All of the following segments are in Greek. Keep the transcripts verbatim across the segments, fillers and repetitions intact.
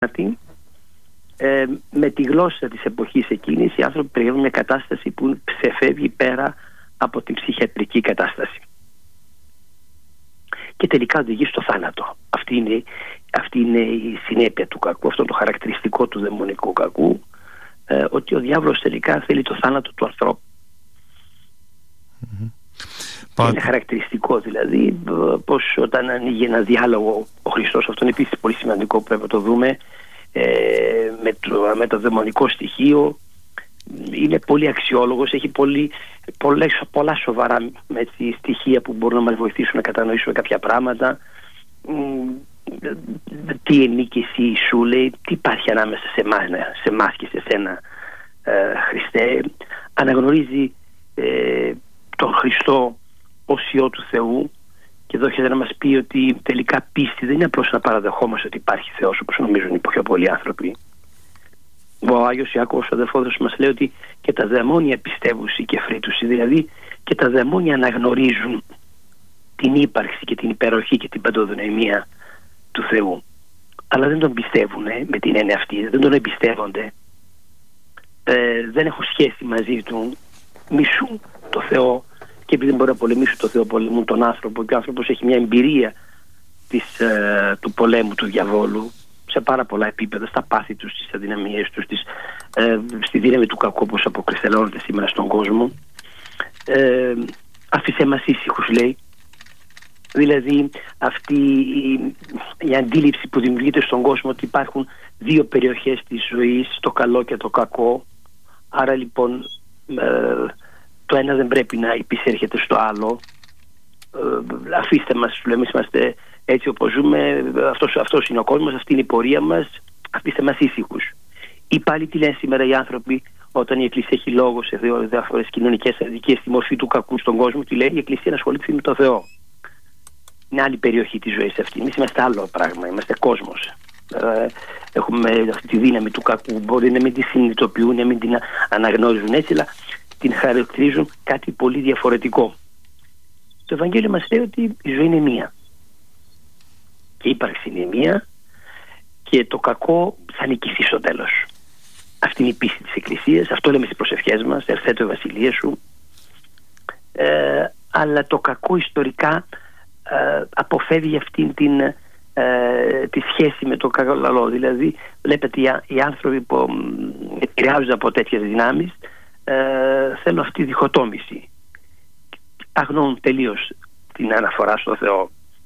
Ε, με τη γλώσσα της εποχής εκείνης οι άνθρωποι περιγράφουν μια κατάσταση που ξεφεύγει πέρα από την ψυχιατρική κατάσταση και τελικά οδηγεί στο θάνατο. Αυτή είναι, αυτή είναι η συνέπεια του κακού, αυτό το χαρακτηριστικό του δαιμονικού κακού, ε, ότι ο διάβολος τελικά θέλει το θάνατο του ανθρώπου. Mm-hmm. Είναι χαρακτηριστικό δηλαδή πως όταν ανοίγει ένα διάλογο ο Χριστός, αυτό είναι επίσης πολύ σημαντικό που πρέπει να το δούμε, ε, με, το, με το δαιμονικό στοιχείο, είναι πολύ αξιόλογος, έχει πολύ, πολλές, πολλά σοβαρά έτσι, στοιχεία που μπορούν να μας βοηθήσουν να κατανοήσουμε κάποια πράγματα. Τι ενίκηση σου λέει, τι υπάρχει ανάμεσα σε εμάς, σε εμάς και σε σένα, ε, Χριστέ. Αναγνωρίζει ε, τον Χριστό ως Υιό του Θεού και εδώ έρχεται να μας πει ότι τελικά πίστη δεν είναι απλώς να παραδεχόμαστε ότι υπάρχει Θεός όπως νομίζουν οι πιο πολλοί άνθρωποι. Ο Άγιος Ιάκωβος ο αδελφός μας λέει ότι και τα δαιμόνια πιστεύουν και φρύτουσι, δηλαδή και τα δαιμόνια αναγνωρίζουν την ύπαρξη και την υπεροχή και την παντοδυναμία του Θεού, αλλά δεν τον πιστεύουν ε, με την έννοια αυτή, δεν τον εμπιστεύονται, ε, δεν έχουν σχέση μαζί του, μισούν το Θεό και επειδή δεν μπορεί να πολεμήσουν το Θεό, πολεμούν τον άνθρωπο και ο άνθρωπος έχει μια εμπειρία της, ε, του πολέμου του διαβόλου σε πάρα πολλά επίπεδα, στα πάθη τους, στις αδυναμίες τους, στις, ε, στη δύναμη του κακού όπως αποκρισταλώνεται σήμερα στον κόσμο. Ε, άφησέ μας ήσυχους, λέει. Δηλαδή αυτή η, η αντίληψη που δημιουργείται στον κόσμο ότι υπάρχουν δύο περιοχές της ζωής, το καλό και το κακό, άρα λοιπόν ε, το ένα δεν πρέπει να υπησέρχεται στο άλλο. Ε, αφήστε μας, λέμε, είμαστε έτσι όπως ζούμε, αυτός, αυτός είναι ο κόσμος, αυτή είναι η πορεία μας, αφήστε μας ήσυχους. Ή πάλι τι λένε σήμερα οι άνθρωποι όταν η Εκκλησία έχει λόγο σε διάφορες κοινωνικές αδικίες στη μορφή του κακού στον κόσμο, τι λέει η Εκκλησία να ασχολείται με τον Θεό. Είναι άλλη περιοχή της ζωής αυτή. Εμείς είμαστε άλλο πράγμα, είμαστε κόσμος. Ε, έχουμε αυτή τη δύναμη του κακού, μπορεί να μην τη συνειδητοποιούν, να μην την αναγνώριζουν έτσι, αλλά την χαρακτηρίζουν κάτι πολύ διαφορετικό. Το Ευαγγέλιο μας λέει ότι η ζωή είναι μία. Και η ύπαρξη είναι μία και το κακό θα νικηθεί στο τέλος. Αυτή είναι η πίστη της Εκκλησίας, αυτό λέμε στις προσευχές μας, ερθέτω η βασιλεία σου. Ε, αλλά το κακό ιστορικά ε, αποφεύγει αυτήν την, ε, τη σχέση με το καλό. Δηλαδή βλέπετε οι, οι άνθρωποι που επηρεάζονται από τέτοιες δυνάμεις ε, θέλουν αυτή τη διχοτόμηση. Αγνοούν τελείως την αναφορά στο Θεό.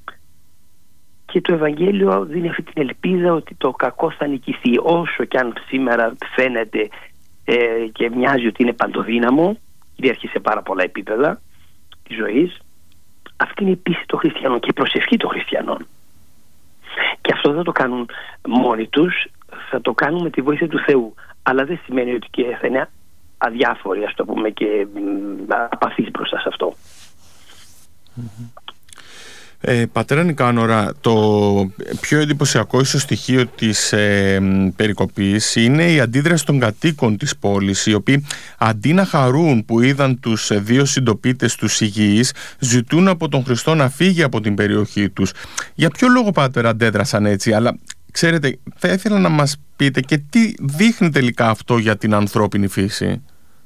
Και το Ευαγγέλιο δίνει αυτή την ελπίδα ότι το κακό θα νικηθεί, όσο και αν σήμερα φαίνεται ε, και μοιάζει ότι είναι παντοδύναμο, κυριαρχεί σε πάρα πολλά επίπεδα της ζωής. Αυτή είναι η πίστη των χριστιανών και η προσευχή των χριστιανών. Και αυτό δεν το κάνουν μόνοι τους, θα το κάνουν με τη βοήθεια του Θεού. Αλλά δεν σημαίνει ότι και θα είναι αδιάφοροι, ας το πούμε, και απαθείς μπροστά σε αυτό. Mm-hmm. Ε, πατέρα Νικάνορα, το πιο εντυπωσιακό ίσως στοιχείο της ε, περικοπής είναι η αντίδραση των κατοίκων της πόλης, οι οποίοι αντί να χαρούν που είδαν τους δύο συντοπίτες τους υγιείς, ζητούν από τον Χριστό να φύγει από την περιοχή τους. Για ποιο λόγο, πατέρα, αντέδρασαν έτσι? Αλλά ξέρετε, θα ήθελα να μας πείτε και τι δείχνει τελικά αυτό για την ανθρώπινη φύση.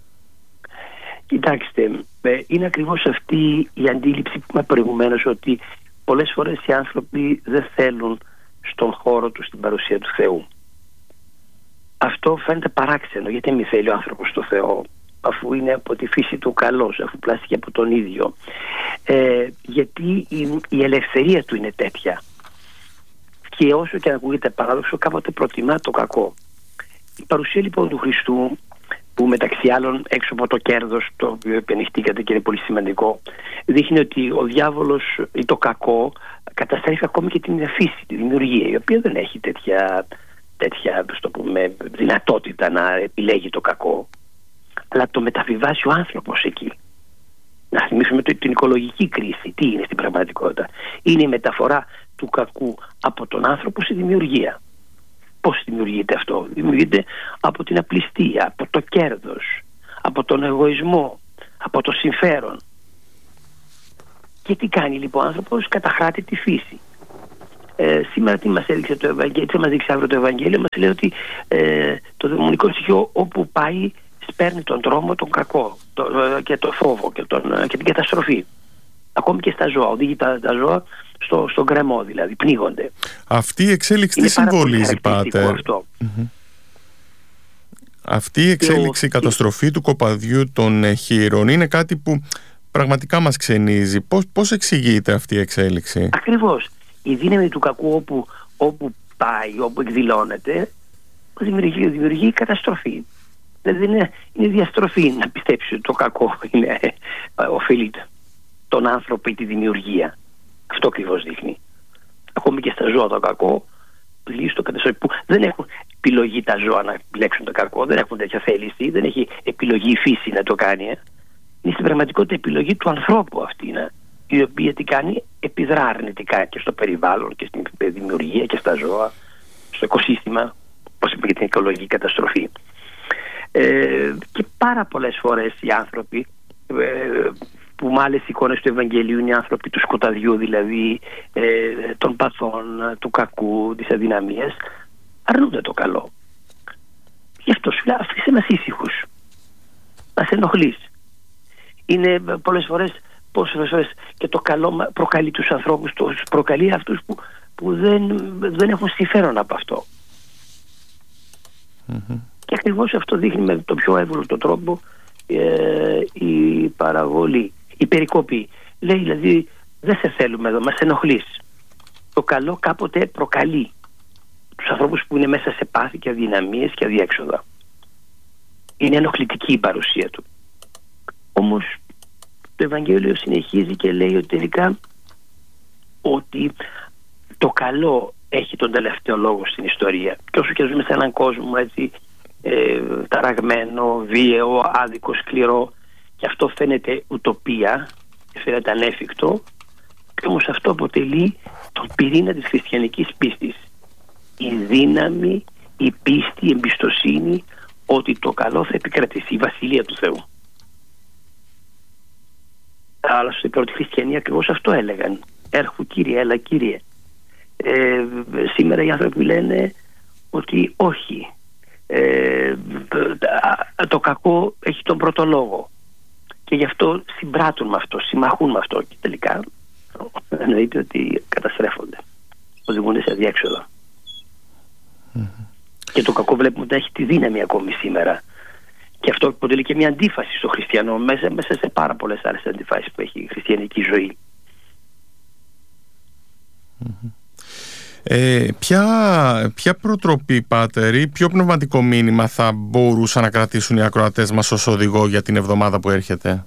Κοιτάξτε, είναι ακριβώς αυτή η αντίληψη που είπα προηγουμένως, ότι πολλές φορές οι άνθρωποι δεν θέλουν στον χώρο τους την παρουσία του Θεού. Αυτό φαίνεται παράξενο, γιατί μη θέλει ο άνθρωπος το Θεό, αφού είναι από τη φύση του καλός, αφού πλάστηκε από τον ίδιο. Ε, γιατί η, η ελευθερία του είναι τέτοια. Και όσο και αν ακούγεται παράδοξο, κάποτε προτιμά το κακό. Η παρουσία λοιπόν του Χριστού, που μεταξύ άλλων έξω από το κέρδος, το οποίο επενηχτήκατε και είναι πολύ σημαντικό, δείχνει ότι ο διάβολος ή το κακό καταστρέφει ακόμη και την φύση, τη δημιουργία, η οποία δεν έχει τέτοια, τέτοια στο πούμε, δυνατότητα να επιλέγει το κακό, αλλά το μεταβιβάζει ο άνθρωπος εκεί. Να θυμίσουμε την οικολογική κρίση. Τι είναι στην πραγματικότητα? Είναι η μεταφορά του κακού από τον άνθρωπο στη δημιουργία. Πώς δημιουργείται αυτό? Δημιουργείται από την απληστία, από το κέρδος, από τον εγωισμό, από το συμφέρον. Και τι κάνει λοιπόν ο άνθρωπος? Καταχράτη τη φύση. Ε, σήμερα τι μας έδειξε το Ευαγγέλιο, τι μας δείξει αύριο το Ευαγγέλιο? Μας λέει ότι ε, το δαιμονικό στοιχείο όπου πάει σπέρνει τον τρόμο, τον κακό το, και το φόβο και, τον, και την καταστροφή. Ακόμη και στα ζώα, οδηγεί τα, τα ζώα στο, στον γκρεμό, δηλαδή πνίγονται. Αυτή η εξέλιξη τι συμβολίζει, Πάτερ? Mm-hmm. Αυτή η εξέλιξη, η καταστροφή του κοπαδιού των χείρων είναι κάτι που πραγματικά μας ξενίζει. Πώς, πώς εξηγείται αυτή η εξέλιξη? Ακριβώς. Η δύναμη του κακού όπου, όπου πάει, όπου εκδηλώνεται, δημιουργεί, δημιουργεί καταστροφή. Δηλαδή είναι, είναι διαστροφή να πιστέψει ότι το κακό είναι, ε, ωφελεί τον άνθρωπο ή τη δημιουργία. Αυτό ακριβώς δείχνει. Ακόμη και στα ζώα το κακό λύσει το καταστροφή, που δεν έχουν επιλογή τα ζώα να επιλέξουν το κακό, δεν έχουν τέτοια θέληση, δεν έχει επιλογή η φύση να το κάνει. Ε. Είναι στην πραγματικότητα επιλογή του ανθρώπου αυτή, είναι, η οποία τι κάνει, επιδρά αρνητικά και στο περιβάλλον και στην δημιουργία και στα ζώα, στο οικοσύστημα, όπως είπε, για την οικολογική καταστροφή. Ε, και πάρα πολλές φορές οι άνθρωποι, ε, που με άλλες εικόνες του Ευαγγελίου είναι οι άνθρωποι του σκοταδιού, δηλαδή ε, των παθών, του κακού, της αδυναμίας, αρνούνται το καλό. Γι' αυτό σου λέει, αφήσε μας ήσυχους, μας ενοχλείς. Είναι πολλές φορές, πολλές φορές και το καλό προκαλεί τους ανθρώπους, τους προκαλεί αυτούς που, που δεν, δεν έχουν συμφέρον από αυτό. Mm-hmm. Και ακριβώς αυτό δείχνει με τον πιο εύκολο τρόπο ε, η παραβολή, η περικοπή. Λέει δηλαδή, δεν σε θέλουμε εδώ, μας ενοχλείς. Το καλό κάποτε προκαλεί τους ανθρώπους που είναι μέσα σε πάθη και αδυναμίες και αδιέξοδα. Είναι ενοχλητική η παρουσία του. Όμως το Ευαγγέλιο συνεχίζει και λέει ότι τελικά ότι το καλό έχει τον τελευταίο λόγο στην ιστορία. Και όσο και ζούμε σε έναν κόσμο έτσι ε, ταραγμένο, βίαιο, άδικο, σκληρό, και αυτό φαίνεται ουτοπία, φαίνεται ανέφικτο, και όμως αυτό αποτελεί τον πυρήνα της χριστιανικής πίστης. Η δύναμη, η πίστη, η εμπιστοσύνη ότι το καλό θα επικρατήσει, η βασιλεία του Θεού. Αλλά στην πρώτη χριστιανοί ακριβώς αυτό έλεγαν. Έρχου Κύριε, έλα Κύριε. Ε, σήμερα οι άνθρωποι λένε ότι όχι, ε, το κακό έχει τον πρώτο λόγο και γι' αυτό συμπράττουν με αυτό, συμμαχούν με αυτό και τελικά εννοείται ότι καταστρέφονται, οδηγούνται σε αδιέξοδο. Mm-hmm. Και το κακό βλέπουμε ότι έχει τη δύναμη ακόμη σήμερα, και αυτό αποτελεί και μια αντίφαση στο χριστιανό μέσα, μέσα σε πάρα πολλές άλλες αντιφάσεις που έχει η χριστιανική ζωή. Mm-hmm. Ε, ποια, ποια προτροπή, Πάτερ, ή ποιο πνευματικό μήνυμα θα μπορούσαν να κρατήσουν οι ακροατές μας ως οδηγό για την εβδομάδα που έρχεται?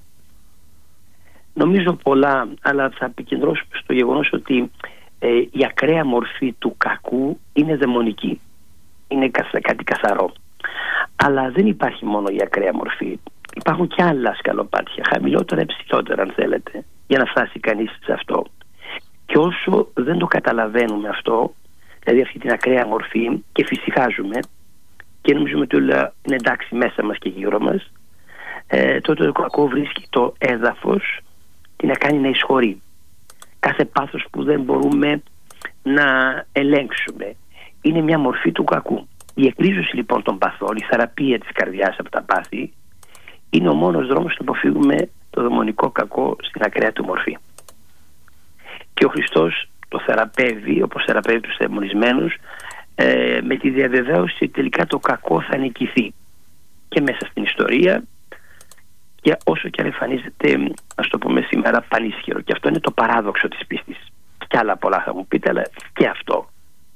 Νομίζω πολλά, αλλά θα επικεντρώσουμε στο γεγονός ότι ε, η ακραία μορφή του κακού είναι δαιμονική. Είναι κάτι καθαρό. Αλλά δεν υπάρχει μόνο η ακραία μορφή. Υπάρχουν και άλλα σκαλοπάτια, χαμηλότερα, υψηλότερα αν θέλετε, για να φτάσει κανείς σε αυτό. Και όσο δεν το καταλαβαίνουμε αυτό, δηλαδή αυτή την ακραία μορφή, και φυσικάζουμε και νομίζουμε ότι όλα είναι εντάξει μέσα μας και γύρω μας, ε, τότε το κακό βρίσκει το έδαφος τι να κάνει να εισχωρεί. Κάθε πάθος που δεν μπορούμε να ελέγξουμε είναι μια μορφή του κακού. Η εκρίζωση λοιπόν των παθών, η θεραπεία της καρδιάς από τα πάθη, είναι ο μόνος δρόμος να αποφύγουμε το δαιμονικό κακό στην ακραία του μορφή. Και ο Χριστός το θεραπεύει, όπως θεραπεύει τους δαιμονισμένους, ε, με τη διαβεβαίωση ότι τελικά το κακό θα νικηθεί και μέσα στην ιστορία, και όσο και αν εμφανίζεται, ας το πούμε σήμερα, πανίσχυρο. Και αυτό είναι το παράδοξο της πίστης. Και άλλα πολλά θα μου πείτε, αλλά και αυτό.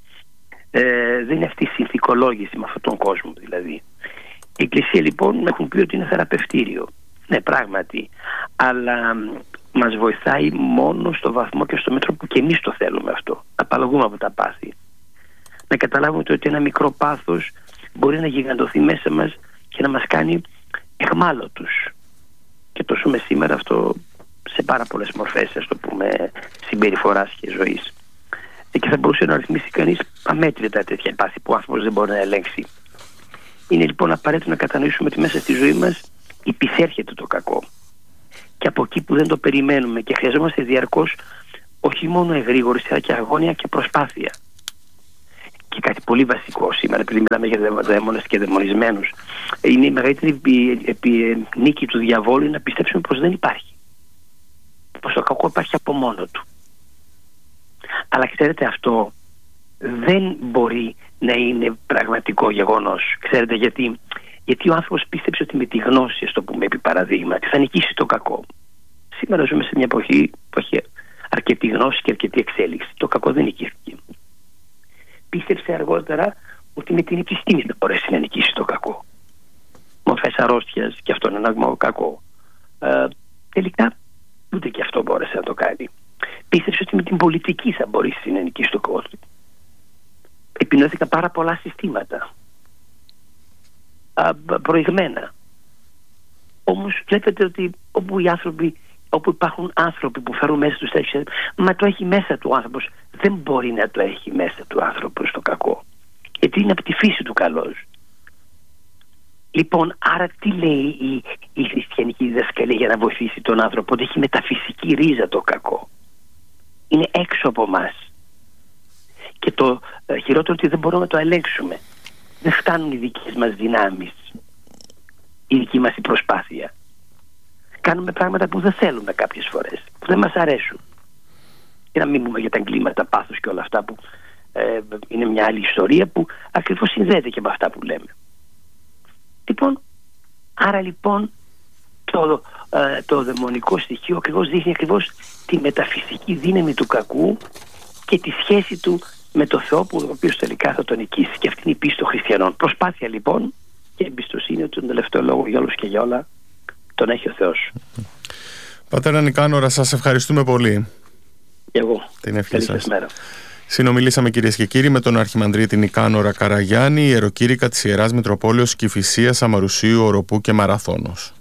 Ε, δεν είναι αυτή η συνθηκολόγηση με αυτόν τον κόσμο δηλαδή. Η Εκκλησία λοιπόν έχουν πει ότι είναι θεραπευτήριο. Ναι, πράγματι. Αλλά μας βοηθάει μόνο στο βαθμό και στο μέτρο που και εμείς το θέλουμε αυτό. Να απαλλαγούμε από τα πάθη. Να καταλάβουμε ότι ένα μικρό πάθος μπορεί να γιγαντωθεί μέσα μας και να μας κάνει αιχμάλωτους. Και το ζούμε σήμερα αυτό σε πάρα πολλές μορφές, ας το πούμε, συμπεριφοράς και ζωής. Και θα μπορούσε να ρυθμίσει κανείς αμέτρητα τέτοια πάθη που ο άνθρωπος δεν μπορεί να ελέγξει. Είναι λοιπόν απαραίτητο να κατανοήσουμε ότι μέσα στη ζωή μας υπησέρχεται το κακό. Και από εκεί που δεν το περιμένουμε και χρειαζόμαστε διαρκώς όχι μόνο εγρήγορση, αλλά και αγώνια και προσπάθεια. Και κάτι πολύ βασικό σήμερα, επειδή μιλάμε για δαίμονες και δαιμονισμένους, είναι η μεγαλύτερη επί, επί, νίκη του διαβόλου να πιστέψουμε πως δεν υπάρχει. Πως το κακό υπάρχει από μόνο του. Αλλά ξέρετε, αυτό δεν μπορεί να είναι πραγματικό γεγονός. Ξέρετε γιατί? Γιατί ο άνθρωπος πίστεψε ότι με τη γνώση, ας το πούμε επί παραδείγματι, θα νικήσει το κακό. Σήμερα ζούμε σε μια εποχή που έχει αρκετή γνώση και αρκετή εξέλιξη. Το κακό δεν νικήθηκε. Πίστεψε αργότερα ότι με την επιστήμη θα μπορέσει να νικήσει το κακό. Μορφές αρρώστιας, και αυτό είναι ένα κακό. Ε, τελικά ούτε και αυτό μπόρεσε να το κάνει. Πίστεψε ότι με την πολιτική θα μπορέσει να νικήσει το κακό. Επινοήθηκαν πάρα πολλά συστήματα α, προηγμένα. Όμως βλέπετε ότι όπου οι άνθρωποι, όπου υπάρχουν άνθρωποι που φέρουν μέσα τους τέτοιες, μα το έχει μέσα του άνθρωπος, δεν μπορεί να το έχει μέσα του άνθρωπος το κακό, γιατί είναι από τη φύση του καλός. Λοιπόν, άρα τι λέει η, η χριστιανική διδασκαλία για να βοηθήσει τον άνθρωπο? Ότι έχει μεταφυσική ρίζα το κακό, είναι έξω από μας, και το ε, χειρότερο ότι δεν μπορούμε να το ελέγξουμε. Δεν φτάνουν οι δικές μας δυνάμεις, η δική μας η προσπάθεια. Κάνουμε πράγματα που δεν θέλουμε κάποιες φορές, που δεν μας αρέσουν. Και να μην πούμε για τα εγκλήματα πάθους και όλα αυτά που ε, είναι μια άλλη ιστορία που ακριβώς συνδέεται και με αυτά που λέμε. Λοιπόν, άρα λοιπόν το, ε, το δαιμονικό στοιχείο ακριβώς δείχνει ακριβώς τη μεταφυσική δύναμη του κακού και τη σχέση του με το Θεό, που ο οποίος τελικά θα τον νικήσει. Και αυτή είναι η πίστη των χριστιανών. Προσπάθεια λοιπόν και εμπιστοσύνη ότι τον τελευταίο λόγο για όλους και για όλα τον έχει ο Θεός. Πατέρα Νικάνορα, σας ευχαριστούμε πολύ. Και εγώ. Την ευχή σας. Μέρα. Συνομιλήσαμε, κυρίες και κύριοι, με τον Αρχιμανδρίτη Νικάνορα Καραγιάννη, ιεροκήρυκα της Ιεράς Μητροπόλεως Κηφισίας, Αμαρουσίου, Οροπού και Μαραθώνος.